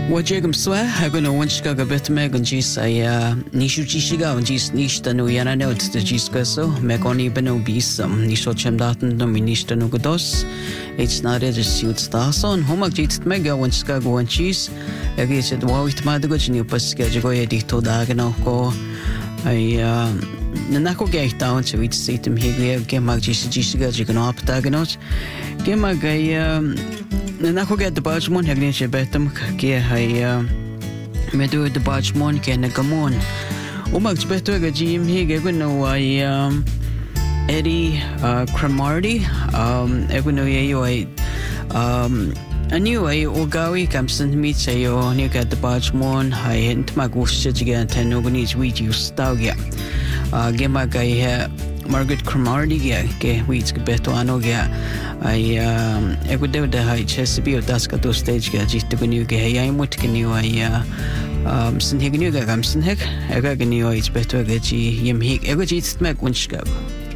Wajegam swa haguna wanchka gabet megan jis ay nishu chishiga and jis nishta no yana note the jiskaso megoni beno bisam nisho chemdatan no minishta no godos it's not a suit stason homak jit mega wanchka go wanchis agis it wawit madago new paska jago edito dagano ko ay nanako gate down to it situm higlia gemag jishiga jigano up daganot gemag ay Nako get the Bajmon Hagnish Betum Kia Hay Medu the Bajmon Ken Gamon. Umaks better Jim Higano Eddie Cromarty Eguno anyway Ogawi Kamson meets a yo near the Bajmon I hint Magus again ten Oganese wheat you staugia Gemagay Margaret Cromarty ke weeds beto anogia I egude the high Chesapeake daska to stage ga jit to new ge I mut ke new I sin hignu ga gamsen hek ega ge new it's beto ge ji yim hig ego jit mek unskab